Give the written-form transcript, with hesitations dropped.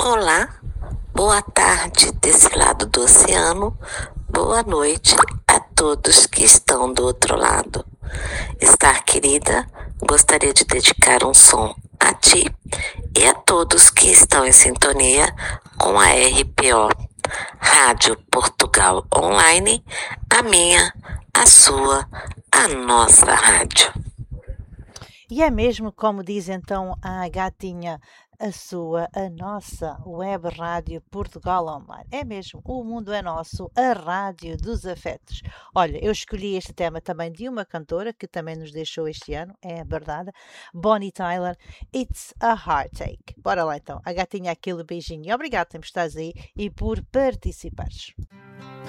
Olá, boa tarde desse lado do oceano, boa noite a todos que estão do outro lado. Star querida, gostaria de dedicar um som a ti e a todos que estão em sintonia com a RPO, Rádio Portugal Online, a minha, a sua, a nossa rádio. E é mesmo como diz então a gatinha, a sua, a nossa web rádio Portugal Online. É mesmo, o mundo é nosso, a rádio dos afetos. Olha, eu escolhi este tema também de uma cantora que também nos deixou este ano, é verdade, Bonnie Tyler, It's a Heartache. Bora lá então, a gatinha aquele beijinho. Obrigada por estares aí e por participares.